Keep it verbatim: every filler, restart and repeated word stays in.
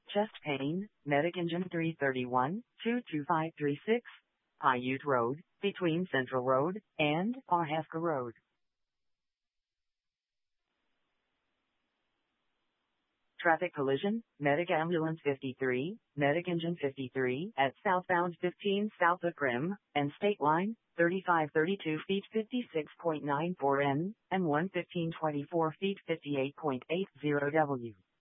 Chest pain, Medic Engine three thirty-one, two two five three six, Paiute Road, between Central Road and Pawhuska Road. Traffic collision, Medic Ambulance fifty-three, Medic Engine fifty-three, at southbound fifteen south of Grimm, and State Line, thirty-five thirty-two feet fifty-six point nine four N, and one fifteen twenty-four feet fifty-eight point eight zero W.